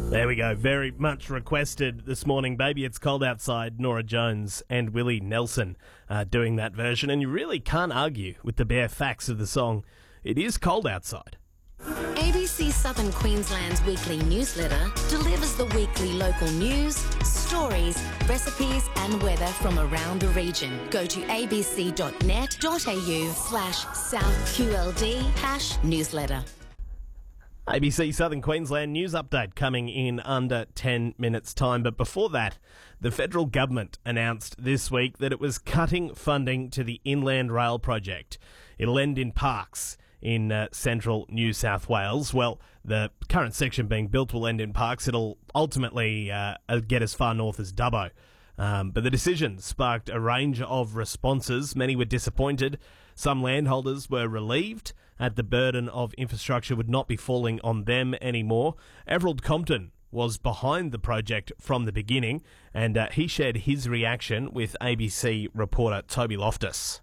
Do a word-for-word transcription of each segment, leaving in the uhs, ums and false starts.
There we go. Very much requested this morning. Baby, It's Cold Outside. Nora Jones and Willie Nelson uh, doing that version. And you really can't argue with the bare facts of the song. It is cold outside. A B C Southern Queensland's weekly newsletter delivers the weekly local news, stories, recipes and weather from around the region. Go to abc.net.au slash southqld hash newsletter. A B C Southern Queensland news update coming in under ten minutes' time. But before that, the federal government announced this week that it was cutting funding to the Inland Rail project. It'll end in Parkes in uh, central New South Wales. Well, the current section being built will end in Parkes. It'll ultimately uh, get as far north as Dubbo. Um, but the decision sparked a range of responses. Many were disappointed. Some landholders were relieved at the burden of infrastructure would not be falling on them anymore. Everald Compton was behind the project from the beginning, and uh, he shared his reaction with A B C reporter Toby Loftus.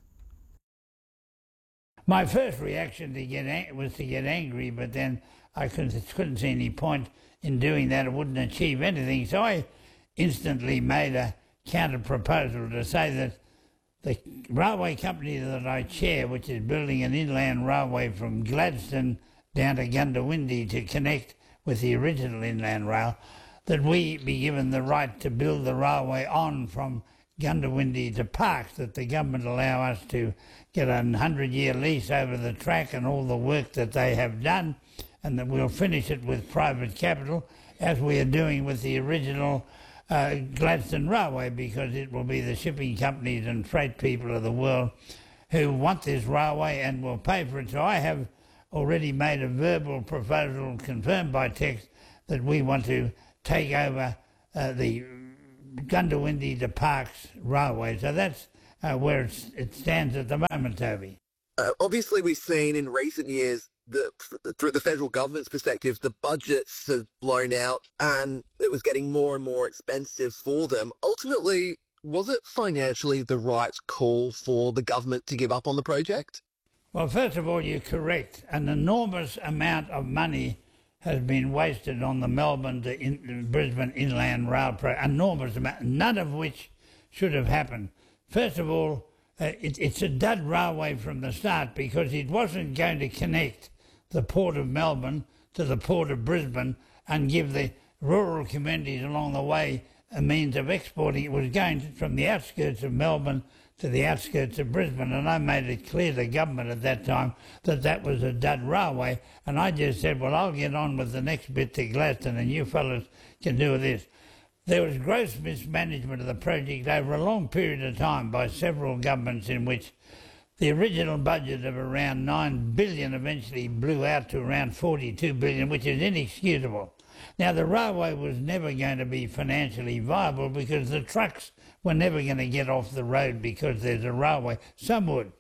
My first reaction to get ang- was to get angry, but then I couldn't, couldn't see any point in doing that. It wouldn't achieve anything. So I instantly made a counter proposal to say that the railway company that I chair, which is building an inland railway from Gladstone down to Gundawindi to connect with the original inland rail, that we be given the right to build the railway on from Gundawindi to Parkes, that the government allow us to get a hundred-year lease over the track and all the work that they have done, and that we'll finish it with private capital, as we are doing with the original uh, Gladstone Railway, because it will be the shipping companies and freight people of the world who want this railway and will pay for it. So I have already made a verbal proposal confirmed by text that we want to take over uh, the Gundawindi to Parkes Railway. So that's uh, where it's, it stands at the moment, Toby. Uh, obviously, we've seen in recent years that through the federal government's perspective, the budgets have blown out and it was getting more and more expensive for them. Ultimately, was it financially the right call for the government to give up on the project? Well, first of all, you're correct. An enormous amount of money has been wasted on the Melbourne to in, Brisbane Inland Rail project, enormous amount, none of which should have happened. First of all, uh, it, it's a dud railway from the start because it wasn't going to connect the Port of Melbourne to the Port of Brisbane and give the rural communities along the way a means of exporting. It was going to, from the outskirts of Melbourne to the outskirts of Brisbane, and I made it clear to the government at that time that that was a dud railway, and I just said, well, I'll get on with the next bit to Gladstone and you fellas can do this. There was gross mismanagement of the project over a long period of time by several governments, in which the original budget of around nine billion dollars eventually blew out to around forty-two billion dollars, which is inexcusable. Now, the railway was never going to be financially viable because the trucks were never going to get off the road because there's a railway. Some would.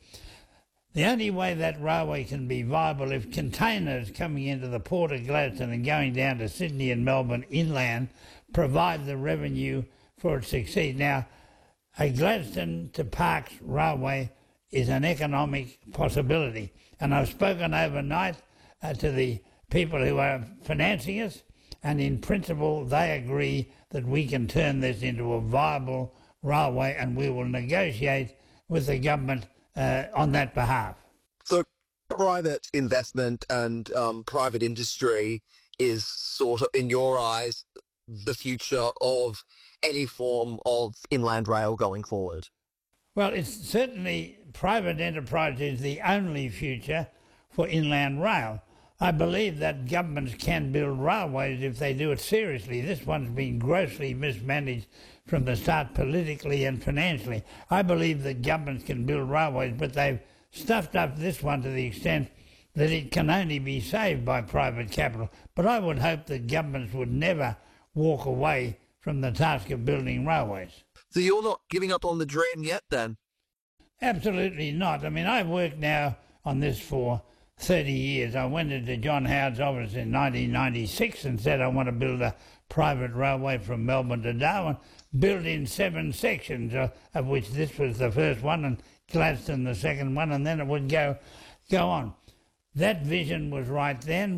The only way that railway can be viable if containers coming into the Port of Gladstone and going down to Sydney and Melbourne inland provide the revenue for it to succeed. Now, a Gladstone to Parkes railway is an economic possibility. And I've spoken overnight uh, to the people who are financing us, and in principle they agree that we can turn this into a viable railway, and we will negotiate with the government uh, on that behalf. So private investment and um, private industry is sort of, in your eyes, the future of any form of inland rail going forward? Well, it's certainly private enterprise is the only future for inland rail. I believe that governments can build railways if they do it seriously. This one's been grossly mismanaged from the start, politically and financially. I believe that governments can build railways, but they've stuffed up this one to the extent that it can only be saved by private capital. But I would hope that governments would never walk away from the task of building railways. So you're not giving up on the dream yet, then? Absolutely not. I mean, I've worked now on this for thirty years. I went into John Howard's office in nineteen ninety-six and said I want to build a private railway from Melbourne to Darwin, built in seven sections, uh, of which this was the first one and Gladstone the second one, and then it would go, go on. That vision was right then.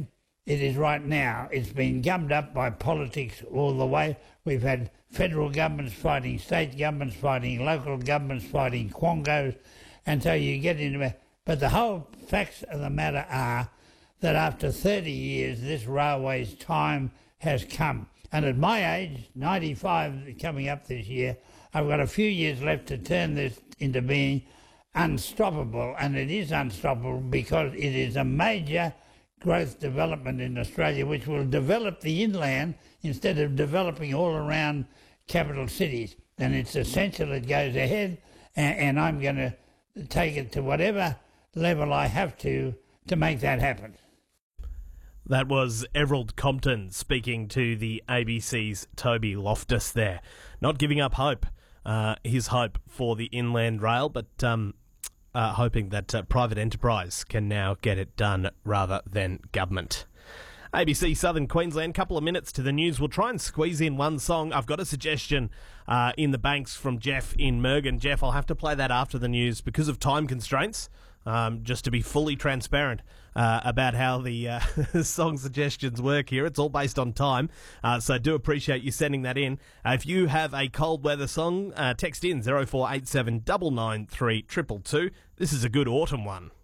it is right now. It's been gummed up by politics all the way. We've had federal governments fighting state governments, fighting local governments, fighting quongos, and so you get into it. But the whole facts of the matter are that after thirty years, this railway's time has come. And at my age, ninety-five coming up this year, I've got a few years left to turn this into being unstoppable, and it is unstoppable because it is a major growth development in Australia which will develop the inland instead of developing all around capital cities. And it's essential it goes ahead, and, and I'm going to take it to whatever level I have to to make that happen. That was Everald Compton speaking to the A B C's Toby Loftus there. Not giving up hope, uh, his hope for the Inland Rail, but um, uh, hoping that uh, private enterprise can now get it done rather than government. A B C Southern Queensland, couple of minutes to the news. We'll try and squeeze in one song. I've got a suggestion uh, in the banks from Jeff in Mergen. Jeff, I'll have to play that after the news because of time constraints. Um, just to be fully transparent uh, about how the uh, song suggestions work here. It's all based on time, uh, so I do appreciate you sending that in. Uh, if you have a cold weather song, uh, text in zero four eight seven nine nine three two two two. This is a good autumn one.